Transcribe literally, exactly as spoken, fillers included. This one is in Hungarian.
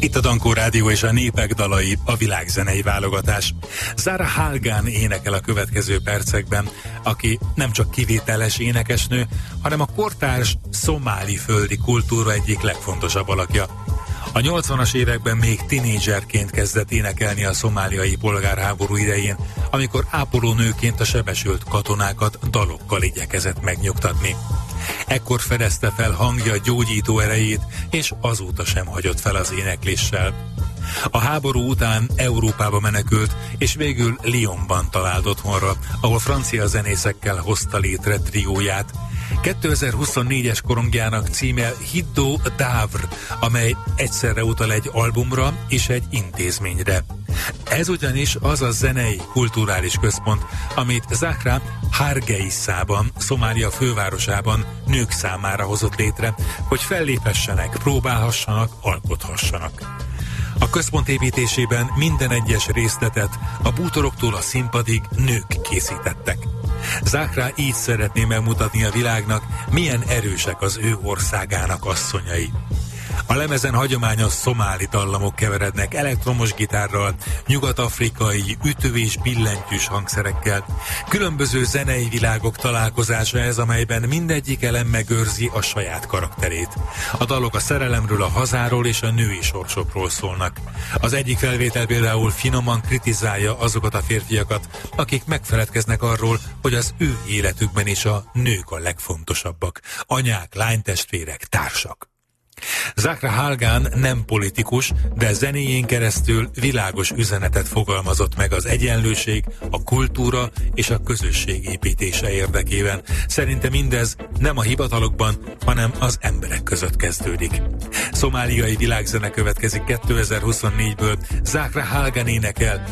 Itt a Dankó Rádió és a Népek dalai, a világzenei válogatás. Zahra Halgan énekel a következő percekben, aki nem csak kivételes énekesnő, hanem a kortárs szomáli földi kultúra egyik legfontosabb alakja. A nyolcvanas években még tinédzserként kezdett énekelni a szomáliai polgárháború idején, amikor ápolónőként a sebesült katonákat dalokkal igyekezett megnyugtatni. Ekkor fedezte fel hangja gyógyító erejét, és azóta sem hagyott fel az énekléssel. A háború után Európába menekült, és végül Lyonban talált otthonra, ahol francia zenészekkel hozta létre trióját. kétezer-huszonnégyes korongjának címe Hiddo d'Avre, amely egyszerre utal egy albumra és egy intézményre. Ez ugyanis az a zenei, kulturális központ, amit Zahra Hargeisában, Szomália fővárosában nők számára hozott létre, hogy felléphessenek, próbálhassanak, alkothassanak. A központ építésében minden egyes részletet a bútoroktól a színpadig nők készítettek. Zahra így szeretné megmutatni a világnak, milyen erősek az ő országának asszonyai. A lemezen hagyományos szomáli dallamok keverednek elektromos gitárral, nyugat-afrikai ütő- és billentyűs hangszerekkel. Különböző zenei világok találkozása ez, amelyben mindegyik elem megőrzi a saját karakterét. A dalok a szerelemről, a hazáról és a női sorsokról szólnak. Az egyik felvétel például finoman kritizálja azokat a férfiakat, akik megfeledkeznek arról, hogy az ő életükben is a nők a legfontosabbak. Anyák, lánytestvérek, társak. Zahra Halgan nem politikus, de zenéjén keresztül világos üzenetet fogalmazott meg az egyenlőség, a kultúra és a közösség építése érdekében. Szerinte mindez nem a hivatalokban, hanem az emberek között kezdődik. Szomáliai világzene következik kétezer-huszonnégyből. Zahra Halgan énekel